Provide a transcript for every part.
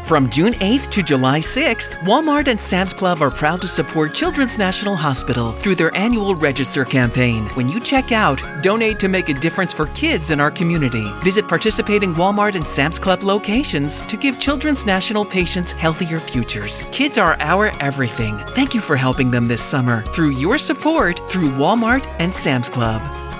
From June 8th to July 6th, Walmart and Sam's Club are proud to support Children's National Hospital through their annual Register campaign. When you check out, donate to make a difference for kids in our community. Visit participating Walmart and Sam's Club locations to give Children's National patients healthier futures. Kids are our everything. Thank you for helping them this summer through your support through Walmart and Sam's Club.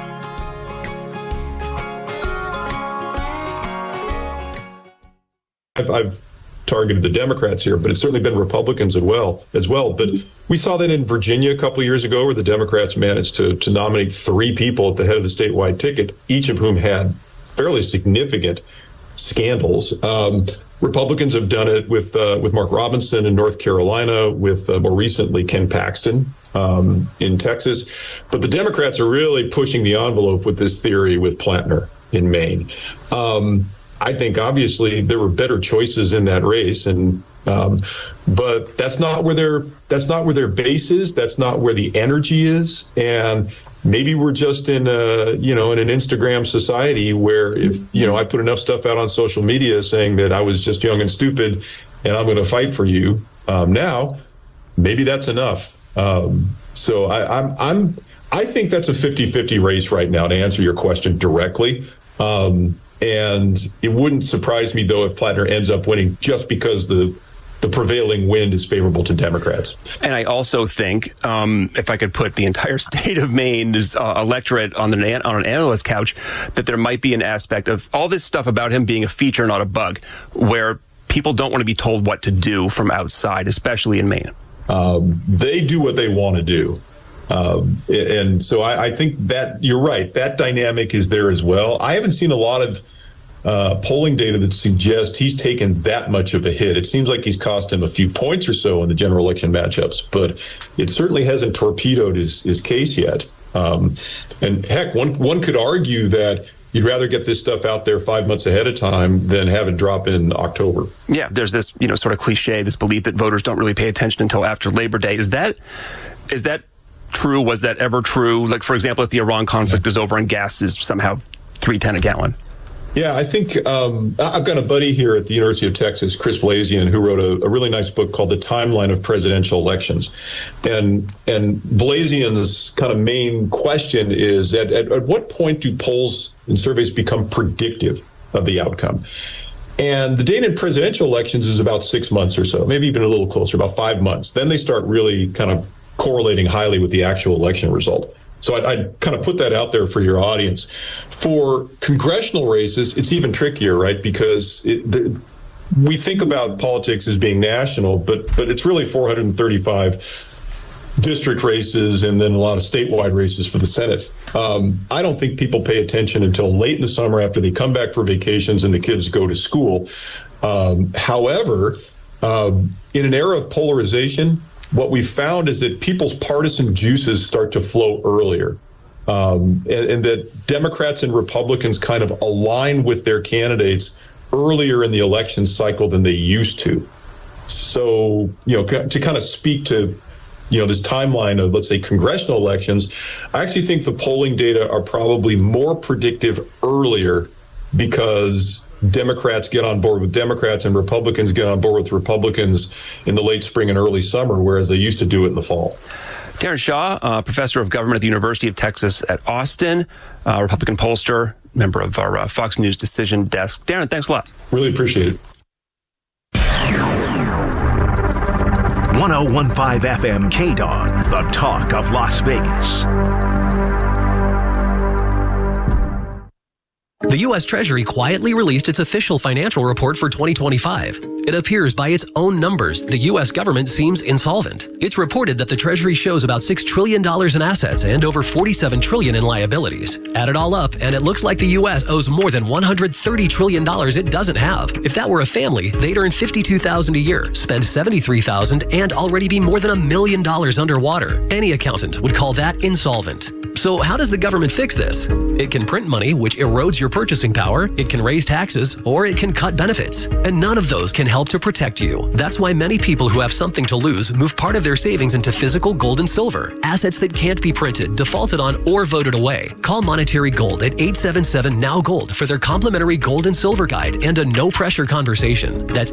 I've targeted the Democrats here, but it's certainly been Republicans as well. But we saw that in Virginia a couple of years ago, where the Democrats managed to nominate 3 people at the head of the statewide ticket, each of whom had fairly significant scandals. Republicans have done it with Mark Robinson in North Carolina, with more recently Ken Paxton in Texas. But the Democrats are really pushing the envelope with this theory with Plantner in Maine. I think obviously there were better choices in that race, but that's not where their base is. That's not where the energy is, and maybe we're just in an Instagram society where if I put enough stuff out on social media saying that I was just young and stupid and I'm going to fight for you now, maybe that's enough. So I think that's a 50-50 race right now, to answer your question directly. And it wouldn't surprise me, though, if Plantner ends up winning just because the prevailing wind is favorable to Democrats. And I also think, if I could put the entire state of Maine's electorate on an analyst couch, that there might be an aspect of all this stuff about him being a feature, not a bug, where people don't want to be told what to do from outside, especially in Maine. They do what they want to do. And so I think that you're right. That dynamic is there as well. I haven't seen a lot of polling data that suggests he's taken that much of a hit. It seems like he's cost him a few points or so in the general election matchups, but it certainly hasn't torpedoed his case yet. And heck, one could argue that you'd rather get this stuff out there 5 months ahead of time than have it drop in October. Yeah, there's this, sort of cliche, this belief that voters don't really pay attention until after Labor Day. Is that true? Was that ever true? Like, for example, if the Iran conflict is over and gas is somehow $3.10 a gallon. Yeah, I think I've got a buddy here at the University of Texas, Chris Blasian, who wrote a really nice book called The Timeline of Presidential Elections. And Blasian's kind of main question is, at what point do polls and surveys become predictive of the outcome? And the data in presidential elections is about 6 months or so, maybe even a little closer, about 5 months. Then they start really kind of correlating highly with the actual election result. So I'd kind of put that out there for your audience. For congressional races, it's even trickier, right? Because we think about politics as being national, but it's really 435 district races and then a lot of statewide races for the Senate. I don't think people pay attention until late in the summer after they come back for vacations and the kids go to school. However, in an era of polarization, what we found is that people's partisan juices start to flow earlier, and that Democrats and Republicans kind of align with their candidates earlier in the election cycle than they used to. So, to kind of speak to, this timeline of, let's say, congressional elections, I actually think the polling data are probably more predictive earlier because Democrats get on board with Democrats and Republicans get on board with Republicans in the late spring and early summer, whereas they used to do it in the fall. Darren Shaw, professor of government at the University of Texas at Austin, Republican pollster, member of our Fox News Decision Desk. Darren, thanks a lot. Really appreciate it. 1015 FM KDON, the talk of Las Vegas. The U.S. Treasury quietly released its official financial report for 2025. It appears by its own numbers the U.S. government seems insolvent. It's reported that the Treasury shows about $6 trillion in assets and over $47 trillion in liabilities. Add it all up, and it looks like the U.S. owes more than $130 trillion it doesn't have. If that were a family, they'd earn $52,000 a year, spend $73,000, and already be more than $1 million underwater. Any accountant would call that insolvent. So how does the government fix this? It can print money, which erodes your purchasing power, it can raise taxes, or it can cut benefits. And none of those can help to protect you. That's why many people who have something to lose move part of their savings into physical gold and silver, assets that can't be printed, defaulted on, or voted away. Call Monetary Gold at 877-NOW-GOLD for their complimentary gold and silver guide and a no-pressure conversation. That's